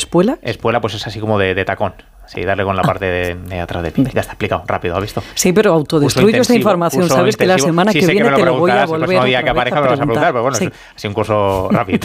espuela? Espuela, pues es así como de tacón. Sí, darle con la parte de atrás del pie. Ya está explicado, rápido, ¿has visto? Sí, pero autodestruyo esta información. Sabes que la semana que viene te lo voy a volver el día que aparezca me lo vas a preguntar, pero bueno, sí. Así un curso rápido.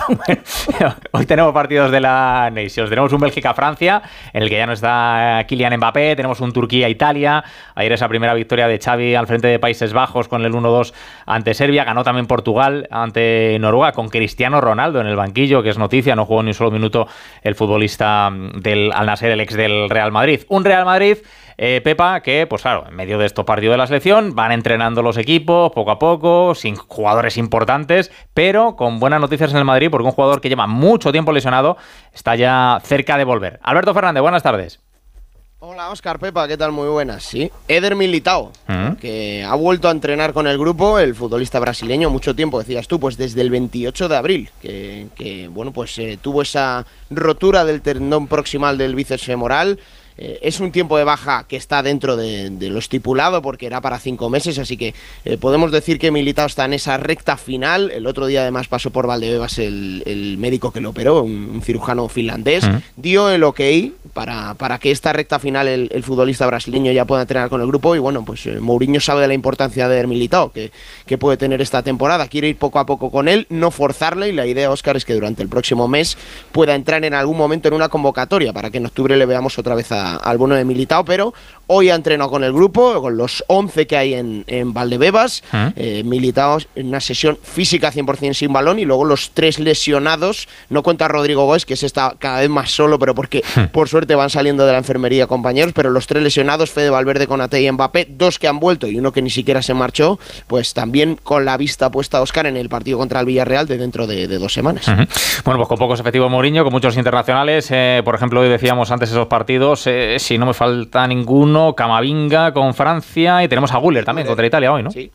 Hoy tenemos partidos de la Nations. Tenemos un Bélgica-Francia, en el que ya no está Kylian Mbappé. Tenemos un Turquía-Italia. Ayer esa primera victoria de Xavi al frente de Países Bajos con el 1-2 ante Serbia. Ganó también Portugal ante Noruega con Cristiano Ronaldo en el banquillo, que es noticia. No jugó ni un solo minuto el futbolista del Al-Nassr, el ex del Real Madrid. Un Real Madrid, Pepa, que, pues claro, en medio de estos partidos de la selección van entrenando los equipos poco a poco, sin jugadores importantes, pero con buenas noticias en el Madrid, porque un jugador que lleva mucho tiempo lesionado está ya cerca de volver. Alberto Fernández, buenas tardes. Hola, Óscar, Pepa, ¿qué tal? Muy buenas. Sí, Éder Militão, que ha vuelto a entrenar con el grupo, el futbolista brasileño, mucho tiempo, decías tú, pues desde el 28 de abril, que bueno, pues tuvo esa rotura del tendón proximal del bíceps femoral. Es un tiempo de baja que está dentro de lo estipulado porque era para 5 meses, así que podemos decir que Militão está en esa recta final. El otro día además pasó por Valdebebas el médico que lo operó, un cirujano finlandés, dio el ok para que esta recta final el futbolista brasileño ya pueda entrenar con el grupo. Y bueno, pues Mourinho sabe de la importancia de Militão que puede tener esta temporada, quiere ir poco a poco con él, no forzarle, y la idea, Óscar, es que durante el próximo mes pueda entrar en algún momento en una convocatoria para que en octubre le veamos otra vez al bono de Militão. Pero hoy ha entrenado con el grupo, con los 11 que hay en Valdebebas. Militão en una sesión física 100% sin balón, y luego los 3 lesionados, no cuenta Rodrigo Góes, que se está cada vez más solo, pero porque por suerte van saliendo de la enfermería compañeros, pero los 3 lesionados, Fede Valverde, Konaté y Mbappé, 2 que han vuelto y uno que ni siquiera se marchó, pues también con la vista puesta, Óscar, en el partido contra el Villarreal de dentro de 2 semanas. Bueno, pues con pocos efectivos Mourinho, con muchos internacionales, por ejemplo, hoy decíamos antes esos partidos, si no me falta ninguno, Camavinga con Francia, y tenemos a Güler también contra Italia hoy, ¿no? Sí.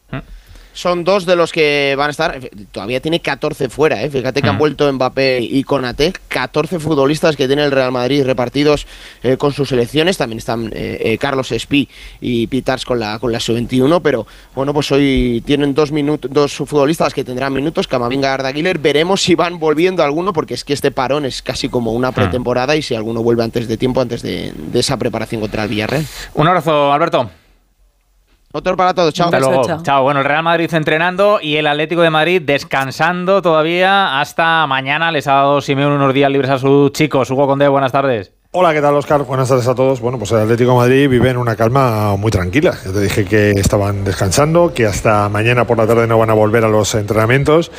Son 2 de los que van a estar. Todavía tiene 14 fuera, Fíjate que han vuelto Mbappé y Konaté. 14 futbolistas que tiene el Real Madrid repartidos con sus selecciones. También están Carlos Espí y Pitars con la sub-21. Pero bueno, pues hoy tienen 2 futbolistas que tendrán minutos, Camavinga y Arda Güler. Veremos si van volviendo alguno, porque es que este parón es casi como una pretemporada, y si alguno vuelve antes de tiempo, antes de esa preparación contra el Villarreal. Un abrazo, Alberto. Otro para todos, chao. Hasta luego. Chao. Bueno, el Real Madrid entrenando y el Atlético de Madrid descansando todavía hasta mañana. Les ha dado Simeone unos días libres a sus chicos. Hugo Condé, buenas tardes. Hola, ¿qué tal, Óscar? Buenas tardes a todos. Bueno, pues el Atlético de Madrid vive en una calma muy tranquila. Ya te dije que estaban descansando, que hasta mañana por la tarde no van a volver a los entrenamientos,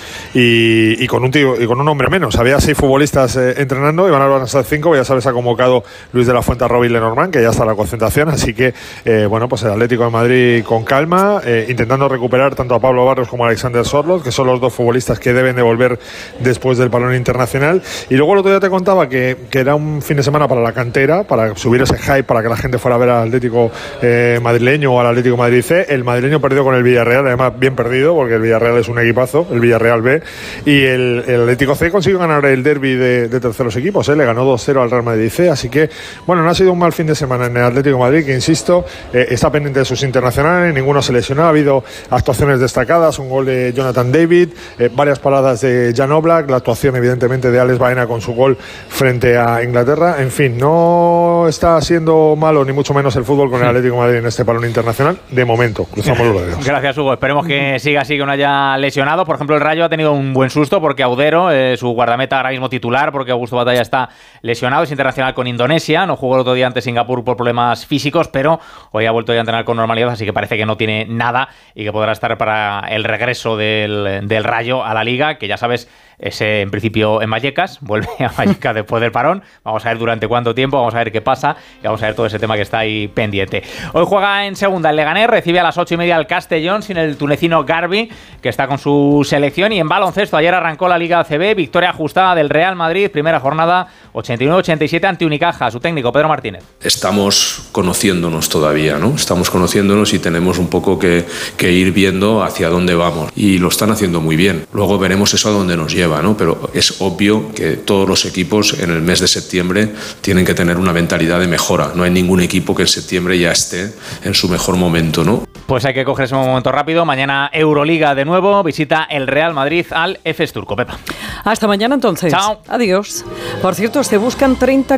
y con un hombre menos. Había 6 futbolistas entrenando y van a estar 5. Ya sabes, ha convocado Luis de la Fuente a Robin Lenormand, que ya está en la concentración. Así que, bueno, pues el Atlético de Madrid con calma, intentando recuperar tanto a Pablo Barros como a Alexander Sorloth, que son los 2 futbolistas que deben de volver después del parón internacional. Y luego el otro día te contaba que era un fin de semana para la cantera, para subir ese hype, para que la gente fuera a ver al Atlético madrileño o al Atlético Madrid C. El madrileño perdió con el Villarreal, además bien perdido, porque el Villarreal es un equipazo, el Villarreal B, y el Atlético C consiguió ganar el derbi de terceros equipos, le ganó 2-0 al Real Madrid C. Así que, bueno, no ha sido un mal fin de semana en el Atlético de Madrid, que insisto, está pendiente de sus internacionales, ninguno se lesionó, ha habido actuaciones destacadas, un gol de Jonathan David, varias paradas de Jan Oblak, la actuación evidentemente de Alex Baena con su gol frente a Inglaterra. En fin, no está siendo malo ni mucho menos el fútbol con el Atlético de Madrid en este parón internacional, de momento. Cruzamos los dedos. Gracias, Hugo. Esperemos que siga así, que no haya lesionado. Por ejemplo, el Rayo ha tenido un buen susto porque Audero, su guardameta ahora mismo titular, porque Augusto Batalla está lesionado, es internacional con Indonesia, no jugó el otro día ante Singapur por problemas físicos, pero hoy ha vuelto ya a entrenar con normalidad, así que parece que no tiene nada y que podrá estar para el regreso del Rayo a la Liga, que ya sabes, es en principio en Vallecas, vuelve a Vallecas después del parón. Vamos a ver durante cuánto tiempo, vamos a ver qué pasa y vamos a ver todo ese tema que está ahí pendiente. Hoy juega en segunda el Leganés, recibe a las 8:30 al Castellón sin el tunecino Garbi, que está con su selección. Y en baloncesto ayer arrancó la Liga ACB, victoria ajustada del Real Madrid, primera jornada 89-87 ante Unicaja, su técnico Pedro Martínez. Estamos conociéndonos todavía, ¿no? Estamos conociéndonos y tenemos un poco que ir viendo hacia dónde vamos, y lo están haciendo muy bien. Luego veremos eso a dónde nos lleva, ¿no? Pero es obvio que todos los equipos en el mes de septiembre tienen que tener una mentalidad de mejora. No hay ningún equipo que en septiembre ya esté en su mejor momento, ¿no? Pues hay que coger ese momento rápido. Mañana Euroliga de nuevo, visita el Real Madrid al Efes Turco. Pepa. Hasta mañana entonces. Chao. Adiós. Por cierto, se buscan 30